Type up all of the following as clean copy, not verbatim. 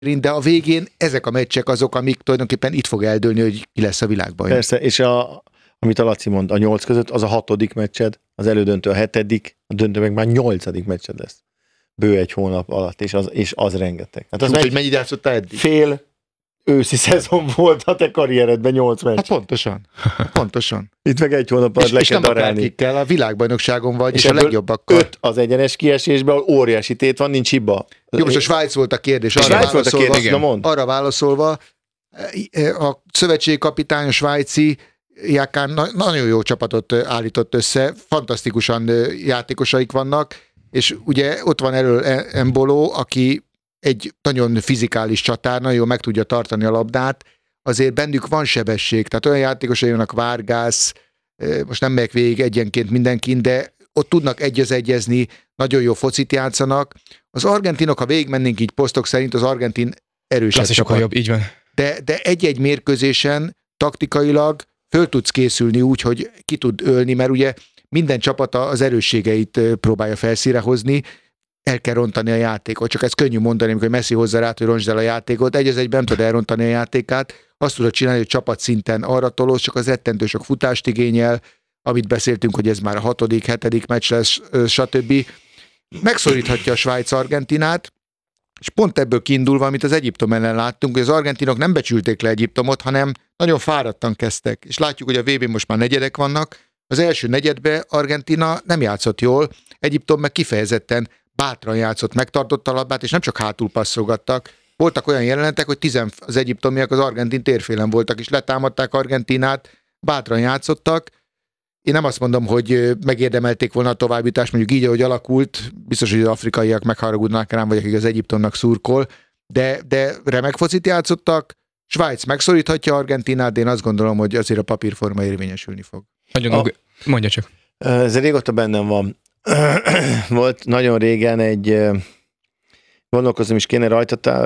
de a végén ezek a meccsek azok, amik tulajdonképpen itt fog eldőlni, hogy ki lesz a világbajnok. Persze, és amit a Laci mond, a 8 között, az a 6. meccsed, az elődöntő a 7., a döntő meg már 8. meccsed lesz. Bő egy hónap alatt, és az rengeteg. Hát az hogy mennyit játszottál eddig? Fél őszi szezon volt a te karrieredben 8 meccs. Hát pontosan. Itt meg egy hónap alatt le kell darálni. És nem a világbajnokságon vagy, és a legjobbakkal. 5 az egyenes kiesésben, ahol óriási tét van, nincs hiba. Jó, most a Svájc volt a kérdés. Arra válaszolva, a szövetségi kapitány, a svájci Jákán nagyon jó csapatot állított össze, fantasztikusan játékosaik vannak, és ugye ott van elől Embolo, aki egy nagyon fizikális csatár, nagyon jól meg tudja tartani a labdát, azért bennük van sebesség, tehát olyan játékosai vannak, Vargas, most nem megyek végig egyenként mindenkin, de ott tudnak egyezni, nagyon jó focit játszanak. Az argentinok, ha végigmennénk így posztok szerint, az argentin erősebb sokkal jobb, így van. De egy-egy mérkőzésen taktikailag föl tudsz készülni úgy, hogy ki tud ölni, mert ugye minden csapata az erősségeit próbálja felszínre hozni, el kell rontani a játékot. Csak ez könnyű mondani, amikor Messi hozza rá, hogy rontsd el a játékot. Egy-egyben nem tud elrontani a játékát. Azt tudod csinálni, hogy csapatszinten arra tolóz, csak az rettentő sok futást igényel, amit beszéltünk, hogy ez már a 6., 7. meccs lesz, stb. Megszoríthatja a Svájc Argentinát, és pont ebből kiindulva, amit az Egyiptom ellen láttunk, hogy az argentinok nem becsülték le Egyiptomot, hanem nagyon fáradtan kezdtek. És látjuk, hogy a VB-n most már negyedek vannak. Az első negyedbe Argentina nem játszott jól, Egyiptom meg kifejezetten bátran játszott, megtartotta a labdát, és nem csak hátul passzolgattak. Voltak olyan jelenetek, hogy az egyiptomiak az argentin térfélen voltak, és letámadták Argentinát, bátran játszottak. Én nem azt mondom, hogy megérdemelték volna a továbbjutást, mondjuk így, ahogy alakult, biztos, hogy az afrikaiak megharagudnak rám, vagy akik az Egyiptomnak szurkol, de remek focit játszottak, Svájc megszoríthatja Argentinát, de én azt gondolom, hogy azért a papírforma érvényesülni fog. Mondja csak. Ez régóta bennem van. Volt nagyon régen gondolkozom is kéne rajta,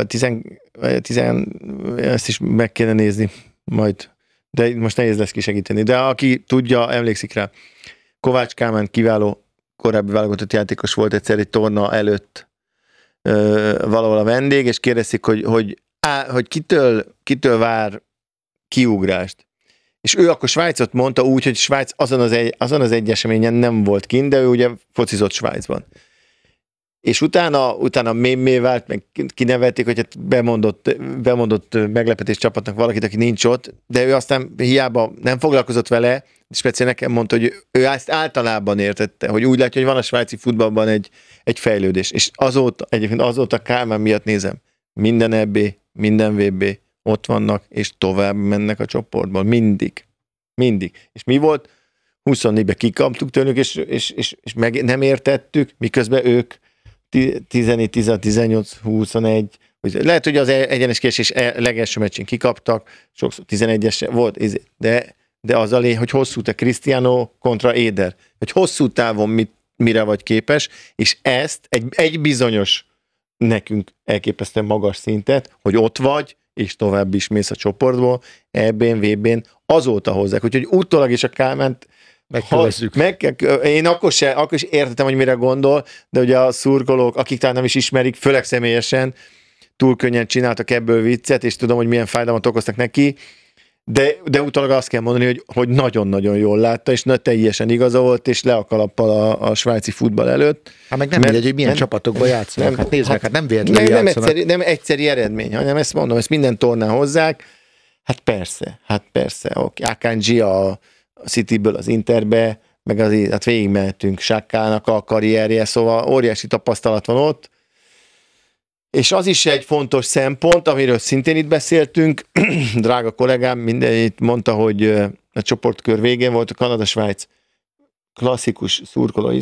ezt is meg kéne nézni majd, de most nehéz lesz kisegíteni. De aki tudja, emlékszik rá, Kovács Kálmán kiváló korábbi válogatott játékos volt egyszer egy torna előtt valahol a vendég, és kérdezik, hogy kitől vár kiugrást. És ő akkor Svájcot mondta úgy, hogy Svájc azon az egy eseményen nem volt kint, de ő ugye focizott Svájcban. És utána mémé vált, meg kinevették, hogy hát bemondott meglepetés csapatnak valakit, aki nincs ott, de ő aztán hiába nem foglalkozott vele, speciál nekem mondta, hogy ő ezt általában értette, hogy úgy látja, hogy van a svájci futballban egy fejlődés. És azóta Kálmán miatt nézem, minden EB, minden VB, ott vannak, és tovább mennek a csoportból. Mindig. És mi volt? 24-be kikaptuk tőlük, és meg nem értettük, miközben ők 14, 18, 21, lehet, hogy az egyenes kiesés legelső meccsén kikaptak, sokszor 11-es volt, de az alé, hogy hosszú te Cristiano kontra Éder, hogy hosszú távon mire vagy képes, és ezt egy bizonyos nekünk elképesztően magas szintet, hogy ott vagy, és tovább is mész a csoportból, EB-n, VB-n, azóta hozzák. Úgyhogy utólag is a Kálmánt én akkor is értettem, hogy mire gondol, de ugye a szurkolók, akik talán nem is ismerik, főleg személyesen, túl könnyen csináltak ebből viccet, és tudom, hogy milyen fájdalmat okoztak neki, de utólag azt kell mondani, hogy nagyon-nagyon jól látta, és teljesen igaza volt, és le a kalappal a svájci futball előtt. Hát meg nem mindegy, hogy milyen csapatokban játszanak. Hát nézd meg, hát nem véletlenül játszanak. Nem egyszeri eredmény, hanem ezt mondom, ezt minden tornán hozzák. Hát persze. Akanji a Cityből az Interbe, meg hát végigmehetünk Sakkának a karrierje, szóval óriási tapasztalat van ott. És az is egy fontos szempont, amiről szintén itt beszéltünk, drága kollégám mindenit mondta, hogy a csoportkör végén volt a Kanada-Svájc klasszikus szurkoló,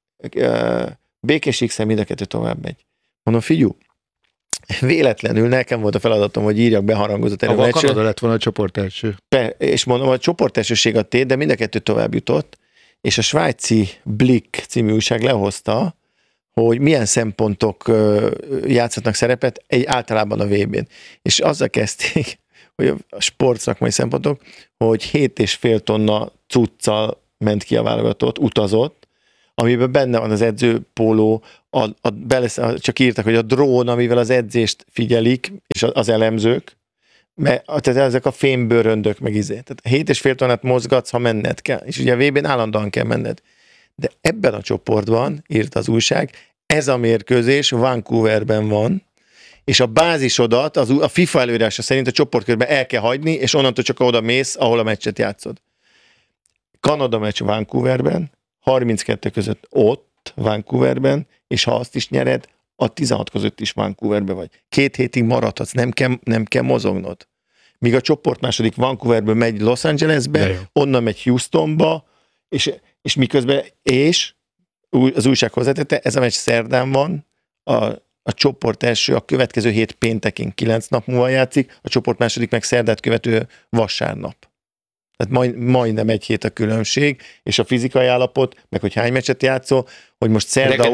békés X-en mind a kettő tovább megy. Mondom, figyú, véletlenül nekem volt a feladatom, hogy írjak beharangozott erre. A Kanada lett volna a csoport első. És mondom, a csoport elsőség a tét, de mind a kettő tovább jutott, és a svájci Blick című újság lehozta, hogy milyen szempontok játszhatnak szerepet általában a VB-n. És azzal kezdték, hogy a sportszakmai szempontok, hogy 7,5 tonna cuccal ment ki a válogatott, utazott, amiben benne van az edzőpóló, csak írtak, hogy a drón, amivel az edzést figyelik, és az elemzők, tehát ezek a fémbőröndök meg Tehát 7,5 tonnát mozgatsz, ha menned kell. És ugye a VB-n állandóan kell menned. De ebben a csoportban, írt az újság, ez a mérkőzés Vancouverben van, és a bázisodat a FIFA előírása szerint a csoportkörben el kell hagyni, és onnantól csak oda mész, ahol a meccset játszod. Kanada meccs Vancouverben, 32 között ott, Vancouverben, és ha azt is nyered, a 16 között is Vancouverben vagy. 2 hétig maradhatsz, nem kell mozognod. Míg a csoport második Vancouverből megy Los Angelesbe, onnan megy Houstonba, és miközben, az újság hozzátette, ez a meccs szerdán van, a csoport első a következő 7 péntekén 9 nap múlva játszik, a csoport második meg szerdát követő vasárnap. Tehát majdnem 1 hét a különbség, és a fizikai állapot, meg hogy hány meccset játszol, hogy most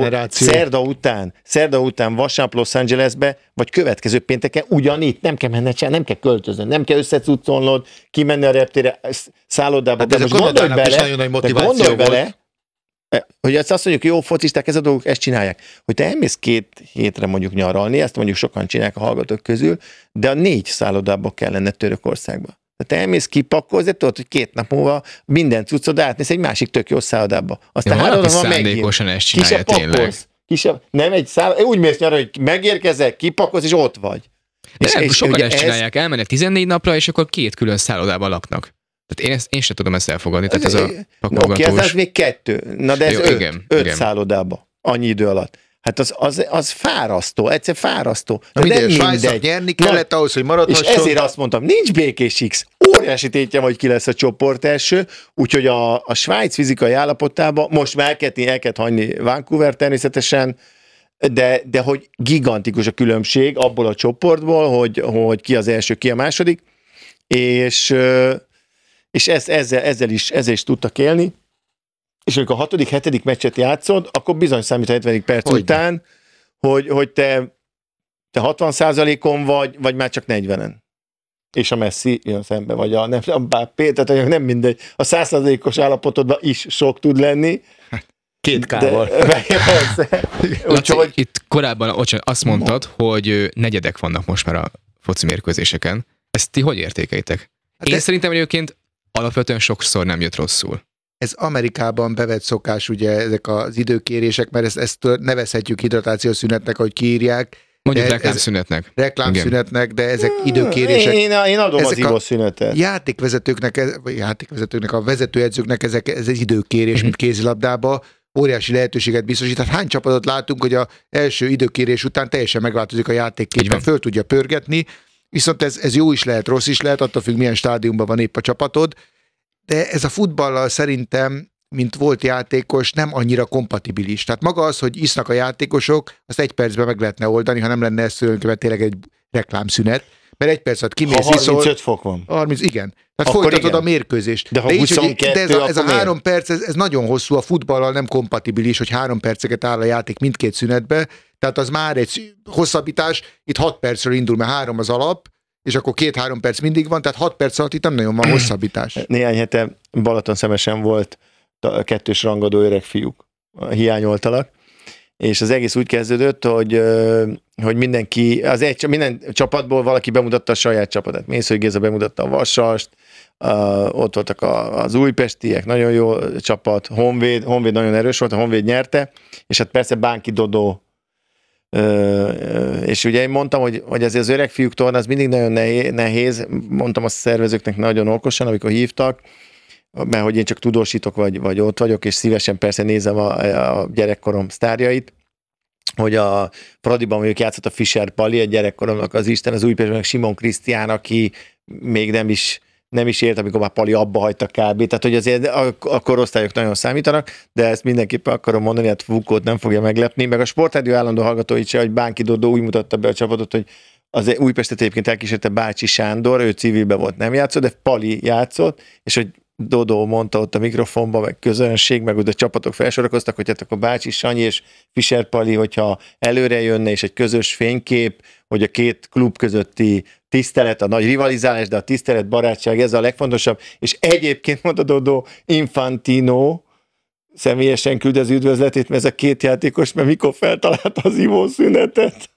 szerda után vasárnap Los Angelesbe, vagy következő pénteken ugyanitt, nem kell menned sem, nem kell költözni, nem kell összecuccolnod, kimenni a reptére, szállodába. De most gondolj bele, hogy azt mondjuk, jó focisták, ez a dolgok, ezt csinálják. Hogy te elmész 2 hétre mondjuk nyaralni, ezt mondjuk sokan csinálják a hallgatók közül, de a 4 szállodába kell lenned Törökországba. Tehát elmész, kipakkolsz, de tudod, hogy 2 nap múlva minden cuccod átmész egy másik tök jó szállodába. Aztán ja, 3 nap van szándékosan ezt csinálja tényleg. Nem egy szálloda, úgy mész nyarra, hogy megérkezel, kipakkolsz, és ott vagy. És sokan ezt csinálják, elmennek 14 napra, és akkor 2 külön szállodában laknak. Tehát én sem tudom ezt elfogadni. Tehát ez a pakolgatós. Oké, ez még 2. Na de ez jó, 5 szállodába. Annyi idő alatt. Hát az fárasztó, egyszer fárasztó. Na mindegy, Svájcnak nyerni kellett ahhoz, hogy maradhasson. És ezért azt mondtam, nincs békés X. Óriási tétje, hogy ki lesz a csoport első, úgyhogy a Svájc fizikai állapotában most már el kell hagyni Vancouver természetesen, de hogy gigantikus a különbség abból a csoportból, hogy ki az első, ki a második, és ezzel is tudtak élni. És amikor a 6.-7. meccset játszod, akkor bizony számít a 70. perc után, hogy te 60%-on vagy már csak 40-en. És a Messi jön szembe, vagy a Mbappé, tehát nem mindegy. A 100%-os állapotodban is sok tud lenni. 2 K-val. Úgyhogy itt korábban azt mondtad, hogy negyedek vannak most már a foci mérkőzéseken. Ezt ti hogy értékelitek? Én szerintem egyébként alapvetően sokszor nem jött rosszul. Ez Amerikában bevett szokás, ugye ezek az időkérések, mert ezt nevezhetjük hidratációszünetnek, ahogy kiírják. Mondjuk reklámszünetnek. Reklámszünetnek, de ezek időkérések. Én adom az ivószünetet. Játékvezetőknek, a vezetőedzőknek ez egy időkérés, mint kézilabdába, óriási lehetőséget biztosít. Tehát hány csapatot látunk, hogy az első időkérés után teljesen megváltozik a játékképben, föl tudja pörgetni, viszont ez jó is lehet, rossz is lehet, attól függ, milyen stádiumban van épp a csapatod. De ez a futballal szerintem, mint volt játékos, nem annyira kompatibilis. Tehát maga az, hogy isznak a játékosok, azt 1 percben meg lehetne oldani, ha nem lenne ez tényleg egy reklámszünet. Mert 1 perc alatt kimész, ha 35 fok van. 30, igen. Tehát akkor folytatod a mérkőzést. De ha 22, ez a 3 perc, ez nagyon hosszú, a futballal nem kompatibilis, hogy 3 perceket áll a játék mindkét szünetbe. Tehát az már egy hosszabbítás, itt 6 percről indul, mert 3 az alap, és akkor 2-3 perc mindig van, tehát 6 perc alatt itt nem nagyon van hosszabbítás. Néhány hete Balatonszemesen volt 2 rangadó öreg fiúk, hiányoltalak, és az egész úgy kezdődött, hogy minden csapatból valaki bemutatta a saját csapatát. Mészői Géza bemutatta a Vasast, ott voltak az újpestiek, nagyon jó csapat, Honvéd nagyon erős volt, a Honvéd nyerte, és hát persze Bánki Dodó. És ugye én mondtam, hogy azért az öreg fiúk torna az mindig nagyon nehéz, mondtam a szervezőknek nagyon okosan, amikor hívtak, mert hogy én csak tudósítok, vagy ott vagyok, és szívesen persze nézem a gyerekkorom sztárjait, hogy a Fradiban mondjuk játszott a Fischer Pali, egy gyerekkoromnak az Isten, az Újpestben Simon Krisztián, aki még nem is élt, amikor már Pali abba hagyta kb. Tehát, hogy azért a korosztályok nagyon számítanak, de ezt mindenképpen akarom mondani, hát Fukót nem fogja meglepni, meg a Sportrádió állandó hallgatóit se, hogy Bánki Dodó úgy mutatta be a csapatot, hogy az Újpestet egyébként elkísérte Bácsi Sándor, ő civilbe volt, nem játszott, de Pali játszott, és hogy Dodó mondta ott a mikrofonban, meg közönség, meg oda csapatok felsorakoztak, hogy hát akkor Bácsi Sanyi és Fischer Pali, hogyha előre jönne, és egy közös fénykép, hogy a 2 klub közötti tisztelet, a nagy rivalizálás, de a tisztelet, barátság, ez a legfontosabb, és egyébként mondta Dodó, Infantino személyesen küld az üdvözletét, mert ez a két játékos, mert mikor feltalálta az ivószünetet.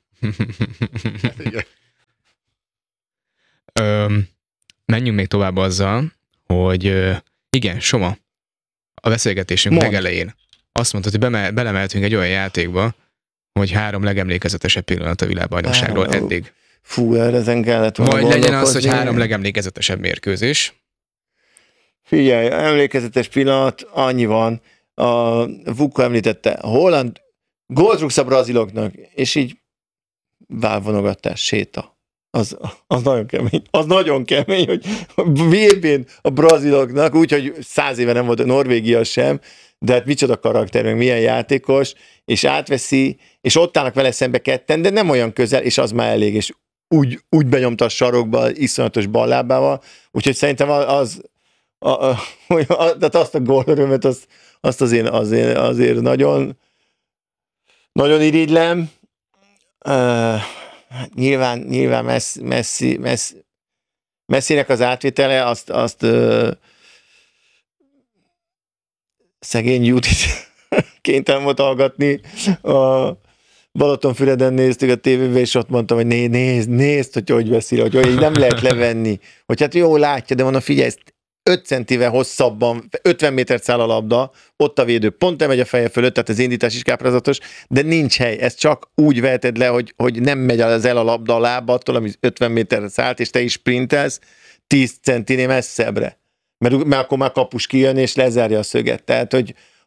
Menjünk még tovább azzal, hogy igen, Soma, a beszélgetésünk legelején azt mondta, hogy belemeltünk egy olyan játékba, hogy 3 legemlékezetesebb pillanat a világbajnokságról eddig. Fú, ezen kellett volna vagy legyen az, hogy 3 legemlékezetesebb mérkőzés. Figyelj, emlékezetes pillanat, annyi van. A Vuko említette, Holland gólt rúgsz a braziloknak, és így válvonogatás, séta. Az nagyon kemény. Az nagyon kemény, hogy VB-n a braziloknak, úgyhogy 100 éve nem volt a Norvégia sem, de hát micsoda karakter, meg milyen játékos, és átveszi, és ott állnak vele szembe ketten, de nem olyan közel, és az már elég, és úgy benyomta a sarokba, iszonyatos ballábával, úgyhogy szerintem azt a gólörömet, azt azért nagyon, nagyon irigylem. Nyilván Messinek az átvétele, azt szegény Judit kénytelen volt hallgatni. A Balatonfüreden néztük a tévében, és ott mondtam, hogy nézd, hogy beszél, hogy nem lehet levenni. Hogy hát jó, látja, de mondom, figyelj, 5 centivel hosszabban, 50 métert száll a labda, ott a védő pont nem megy a feje fölött, tehát az indítás is káprázatos, de nincs hely. Ezt csak úgy veheted le, hogy nem megy el a labda a lábattól, ami 50 méterre szállt, és te is sprintelsz 10 centinél messzebbre. Mert akkor már kapus kijön, és lezárja a szöget. Tehát,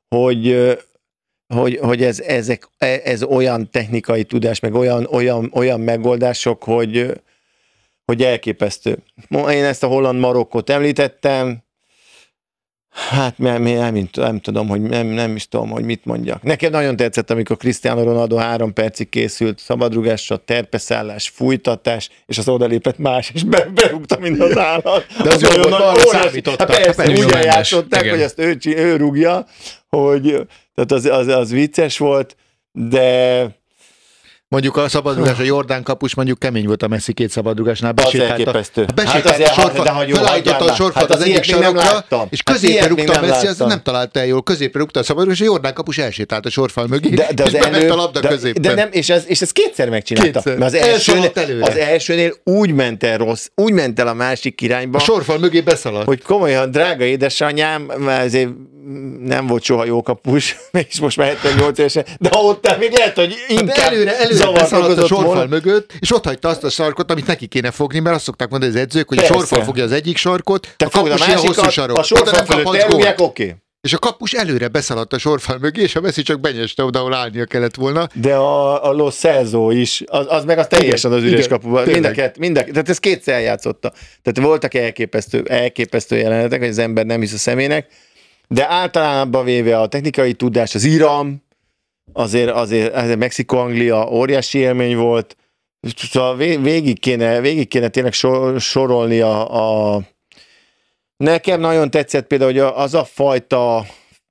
hogy ez olyan technikai tudás, meg olyan megoldások, hogy elképesztő. Én ezt a Holland-Marokkot említettem, hát nem tudom, hogy nem is tudom, hogy mit mondjak. Nekem nagyon tetszett, amikor Cristiano Ronaldo 3 percig készült szabadrugásra, terpeszállás, fújtatás, és az odalépett más, és berúgta mind az állat. De az nagyon nagy számítottak. Hát persze, úgy eljátszották, hogy ezt ő rúgja, hogy tehát az vicces volt, de mondjuk a szabadrugás, a Jordán kapus mondjuk kemény volt a Messi 2 szabadrugásnál. Az elképesztő. Felállította a sorfalt az egyik sarokra, és középre rúgta a Messi, az nem találta el jól, középre rúgta a szabadrugás, és a Jordán kapus elsétált a sorfal mögé, és bement a labda középre. De nem, és ezt kétszer megcsinálta. Az elsőnél úgy ment el a másik irányba. A sorfal mögé beszaladt. Hogy komolyan, drága édesanyám, ezért nem volt soha jó kapus, és most már 78 évesen, de ott még lehet, hogy inkább beszaladt a sorfal mögött, és ott hagyta azt a sarkot, amit neki kéne fogni, mert azt szokták mondani az edzők, hogy a sorfal fogja az egyik sarkot, a kapus ilyen hosszú sarok. A sorfal fölött elrúgják, oké. És a kapus előre beszaladt a sorfal mögé, és a Messi csak benyeste oda, ahol állnia kellett volna. De a Lo Celso is, az meg az teljesen az üres kapuban. Tehát ez kétszer eljátszotta. Tehát voltak elképesztő jelenetek, hogy az ember nem hisz a szemének, de általában véve a technikai tudás, az iram, azért Mexiko-Anglia óriási élmény volt, szóval végig kéne tényleg sorolni a nekem nagyon tetszett például, hogy az a fajta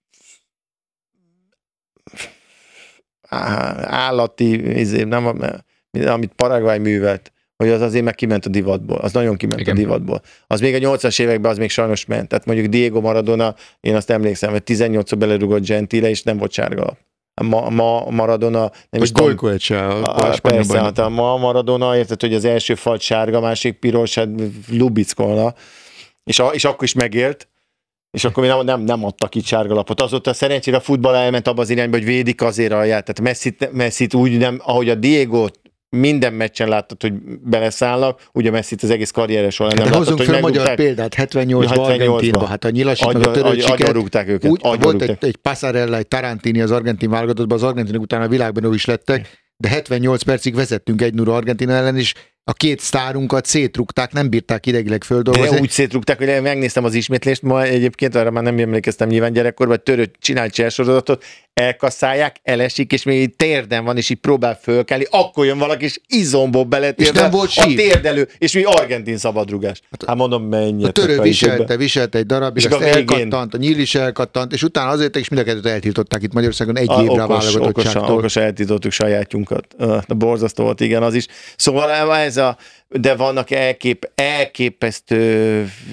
állati, amit Paraguay művelt, hogy az azért meg kiment a divatból. Az nagyon kiment a divatból. Az még a 80-as években az még sajnos ment. Tehát mondjuk Diego Maradona, én azt emlékszem, hogy 18-szor belerugott Gentile, és nem volt sárgalap. Ma Maradona... Nem is Golykoet se. Persze, hát ma Maradona, érted, hogy az első falt sárga, másik piros, hát lubickolna. És akkor is megélt, és akkor még nem adtak itt sárgalapot. Azóta szerencsére a futball elment abba az irányba, hogy védik azért alját. Tehát Messit úgy nem, ahogy a Diego minden meccsen láttad, hogy beleszállnak, ugye Messit az egész karrieres során nem láttad, hogy megrúgták. Magyar példát, 78-ban Argentinban, hát a nyilasítnak a törőcsiket. Agyarúgták őket. Volt egy Passarella, egy Tarantini az argentin válogatottban, az argentinok utána a világban is lettek, de 78 percig vezettünk 1-0 Argentina ellen, és a 2 sztárunkat szétrugták, nem bírták idegileg földolgozni. De úgy szétrugták, hogy megnéztem az ismétlést, ma egyébként arra már nem emlékeztem nyilván gyerekkorban, hogy csinált csersorozatot, elkasszálják, elesik, és még így térden van, és így próbál fölkelni, akkor jön valaki, és izomból beletérve a térdelő, és mi argentin szabadrugás. Hát mondom, mennyit. A törő viselte egy darabig, azt elkattant, a nyíl is elkattant, és utána azért is mind a kettőt eltiltották itt Magyarországon egy évre a válogatottságtól. Okosan eltiltottuk sajátjunkat. Borzasztó volt, igen, az is. Szóval de vannak elképesztő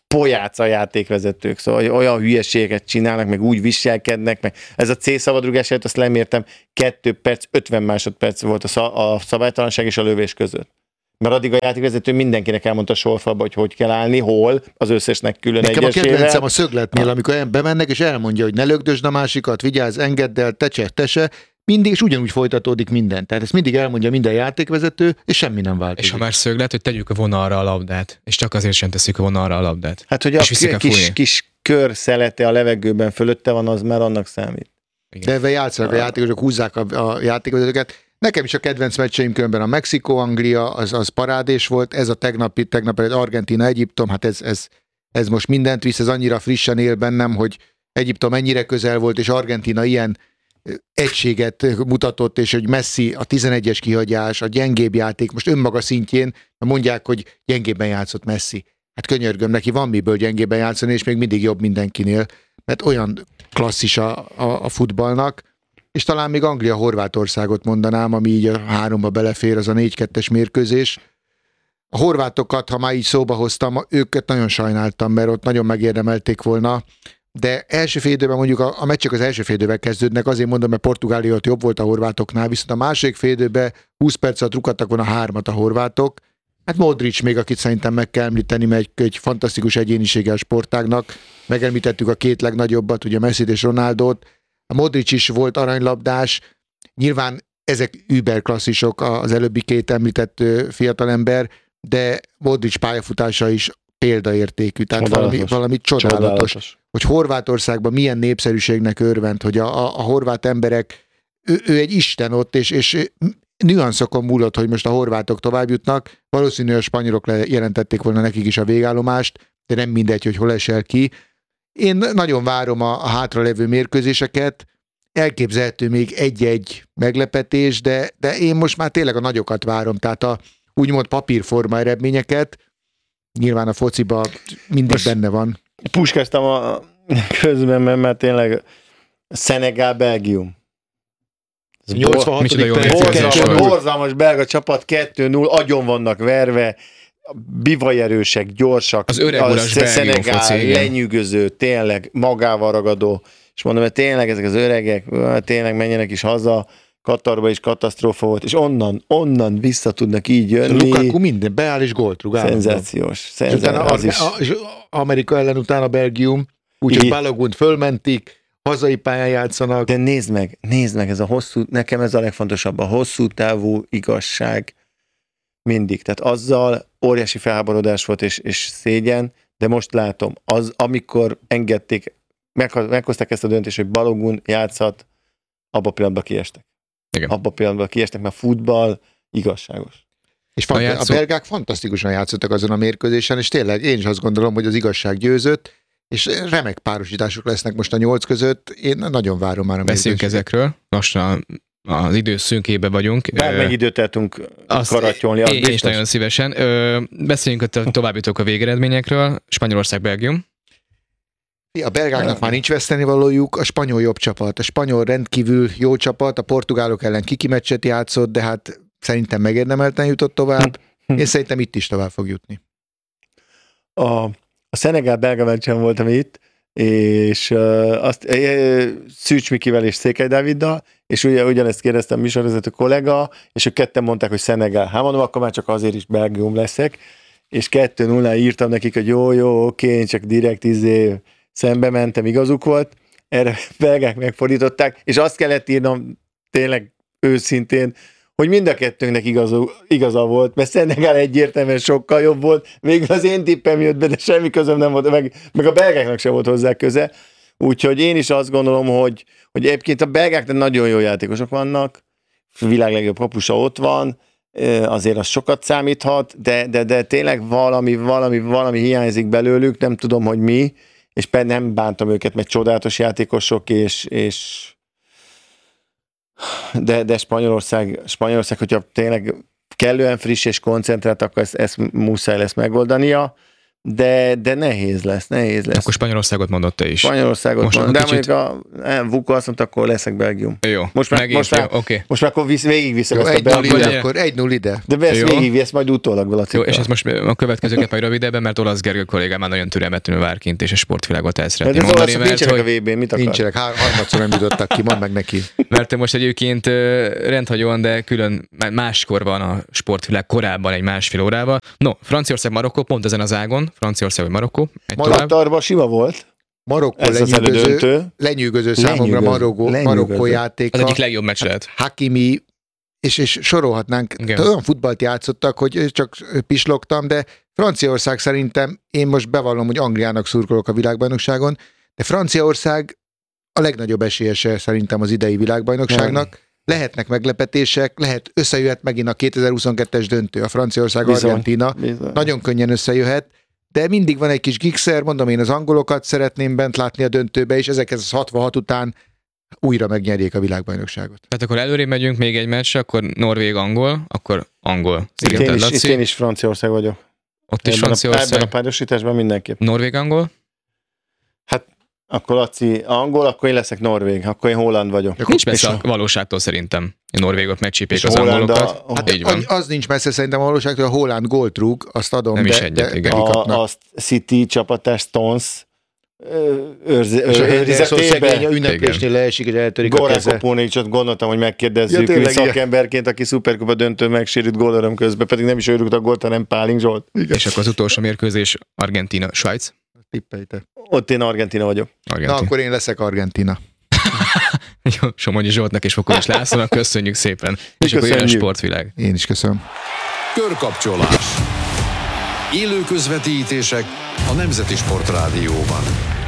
pojáca játékvezetők, szóval olyan hülyeségeket csinálnak, meg úgy viselkednek, meg ez a C-szabadrugás előtt, azt lemértem, 2 perc, 50 másodperc volt a szabálytalanság és a lövés között. Mert addig a játékvezető mindenkinek elmondta sorfalba, hogy kell állni, hol, az összesnek külön egyesével. Nekem a kedvencem a szögletnél, amikor bemennek, és elmondja, hogy ne lögdösd a másikat, vigyázz, engedd el, te se, mindig, és ugyanúgy folytatódik minden. Tehát ezt mindig elmondja minden játékvezető, és semmi nem változik. És ha már szöglet, hogy tegyük a vonalra a labdát, és csak azért sem tesszük a vonalra a labdát. Hát, hogy a kis kör szelete a levegőben fölötte van, az már annak számít. Igen. De ebben játszanak a játékosok, húzzák a játékvezetőket. Nekem is a kedvenc meccseim különben a Mexikó-Anglia, az parádés volt, ez a tegnap Argentína-Egyiptom, hát ez most mindent visz, ez annyira frissen él bennem, hogy Egyiptom ennyire közel volt, és Argentína ilyen egységet mutatott, és hogy Messi a 11-es kihagyás, a gyengébb játék, most önmaga szintjén mondják, hogy gyengébben játszott Messi. Hát könyörgöm, neki van miből gyengébben játszani, és még mindig jobb mindenkinél, mert olyan klasszis a futballnak, és talán még Anglia-Horvátországot mondanám, ami így a 3-ba belefér, az a 4-2-es mérkőzés. A horvátokat, ha már így szóba hoztam, őket nagyon sajnáltam, mert ott nagyon megérdemelték volna, de első fél időben mondjuk a meccsek az első fél idővel kezdődnek, azért mondom, mert Portugália ott jobb volt a horvátoknál, viszont a második fél időben 20 perc alatt rukadtak volna 3-at a horvátok. Hát Modric még, akit szerintem meg kell említeni, mert egy fantasztikus egyénisége a sportágnak. Megemlítettük a 2 legnagyobbat, ugye Messit és Ronaldót. A Modric is volt aranylabdás. Nyilván ezek überklasszisok az előbbi 2 említett fiatalember, de Modric pályafutása is példaértékű. Tehát valami csodálatos. Hogy Horvátországban milyen népszerűségnek örvend, hogy a horvát emberek, ő egy isten ott, és nüanszokon múlott, hogy most a horvátok tovább jutnak. Valószínűleg a spanyolok jelentették volna nekik is a végállomást, de nem mindegy, hogy hol esel ki. Én nagyon várom a hátralevő mérkőzéseket, elképzelhető még egy-egy meglepetés, de én most már tényleg a nagyokat várom, tehát a úgymond papírforma eredményeket, nyilván a fociba mindig most benne van. Puskáztam közben, mert tényleg Szenegál-Belgium. 86. Borzalmas belga csapat, 2-0, agyon vannak verve, bivajerősek, gyorsak. Az öreg uras Szenegál lenyűgöző, tényleg magával ragadó. És mondom, hogy tényleg ezek az öregek, tényleg menjenek is haza, Katarba is katasztrófa volt, és onnan vissza tudnak így jönni. Lukaku minden, beáll és gólt rúg. Szenzációs. És Amerika ellen utána Belgium, úgyhogy Balogunt fölmentik, hazai pályán játszanak. De nézd meg, ez a hosszú, nekem ez a legfontosabb, a hosszú távú igazság mindig. Tehát azzal óriási felháborodás volt és szégyen, de most látom, amikor engedték, meghozták ezt a döntést, hogy Balogun játszhat, abba a pillanatban kiestek. Igen. Abba a pillanatban kiestek, mert futball igazságos. És a belgák fantasztikusan játszottak azon a mérkőzésen, és tényleg én is azt gondolom, hogy az igazság győzött, és remek párosítások lesznek most a 8 között. Én nagyon várom már a beszéljünk ezekről. Most az idő szűnkébe vagyunk. Bármennyi időt eltünk karatyolni. Én is nagyon szívesen. Beszéljünk továbbítók a végeredményekről. Spanyolország-Belgium. A belgáknak már nincs vesztenivalójuk, a spanyol jobb csapat. A spanyol rendkívül jó csapat, a portugálok ellen kiki-meccset játszott, de hát szerintem megérdemelten jutott tovább. Én szerintem itt is tovább fog jutni. A Szenegál-belga meccsen voltam itt, és azt Szűcs Mikivel és Székely Dáviddal, és ugyanezt kérdeztem műsorvezető kollega, és ők ketten mondták, hogy Szenegál. Hát mondom, akkor már csak azért is Belgium leszek, és 2-0 írtam nekik, hogy jó, oké, én csak direkt szembe mentem, igazuk volt. Erre belgák megfordították, és azt kellett írnom tényleg őszintén, hogy mind a kettőnknek igaza volt, mert Szenegál egyértelműen sokkal jobb volt, végül az én tippem jött be, de semmi közöm nem volt, meg a belgáknak sem volt hozzá köze. Úgyhogy én is azt gondolom, hogy egyébként a belgáknak nagyon jó játékosok vannak, világ legjobb kapusa ott van, azért az sokat számíthat, de tényleg valami hiányzik belőlük, nem tudom, hogy mi, és nem bántam őket, mert csodálatos játékosok, de Spanyolország, hogyha tényleg kellően friss és koncentrált, akkor ezt muszáj lesz megoldania. de nehéz lesz. Akkor Spanyolországot mondott te is. Spanyolországot most mondott, de kicsit... mondjuk a Vuko azt mondta, akkor leszek Belgium. Jó, most már oké. Most már akkor végigviszem Jó, ezt a Belgium. akkor 1-0 ide. De ezt végigvisz majd utólag Jó, és ez most a következőket majd rövidebben, mert Olasz Gergő kollégám már nagyon türelmetlenül vár kint, és a sportvilágot el szeretném mondani, mert nincsenek a VB-n, mit akar? Nincsenek, harmadszor nem jutottak ki, mondd meg neki. Mert most egyébként rendhagyóan, de külön máskor van a sportvilág, korábban egy másfél órával. No, Franciaország, Marokkó, pont ezen az ágon, Franciaország vagy Marokkó. Katarban sima volt. Marokkó lenyűgöző számomra Marokkó játéka. Az egyik legjobb meccs lehet. Hakimi, és sorolhatnánk. Olyan futballt játszottak, hogy csak pislogtam, de Franciaország szerintem, én most bevallom, hogy Angliának szurkolok a világbajnokságon, de Franciaország a legnagyobb esélyese szerintem az idei világbajnokságnak. Lehetnek meglepetések, összejöhet megint a 2022-es döntő, a Franciaország-Argentína. Nagyon könnyen összejöhet, de mindig van egy kis gigszer, mondom, én az angolokat szeretném bent látni a döntőbe, és 1966 után újra megnyerjék a világbajnokságot. Tehát akkor előrébb megyünk még egy meccs, akkor Norvég-angol, akkor angol. Itt én is Franciaország vagyok. Ott is Franciaország. Ebben a párosításban mindenképp. Norvég-angol? Hát akkor Laci angol, akkor én leszek norvég, akkor én holland vagyok. Nincs messze a valóságtól szerintem. A norvégok megcsípék az angolokat. Az nincs messze szerintem a valóságtól, a holland gólt rúg, azt adom. Nem is egyet, igen. A City csapatás Stones őrizetében. Ünneplésnél leesik, és eltörik a keze. Kopónicsot gondoltam, hogy megkérdezzük szakemberként, aki szuperkupa döntő megsérült gólöröm közben, pedig nem is ő rúgta a gólt, hanem Pálink Zsolt. És akkor az utolsó mérkőzés Argentína-Svájc. Tippelj. Ott én Argentína vagyok. Na, akkor én leszek Argentína. Jó, Somogyi Zsoltnak és Fokolyos Lászlónak köszönjük szépen. És akkor jön a sportvilág. Én is köszönöm. Körkapcsolás. Élő közvetítések a Nemzeti Sportrádióban.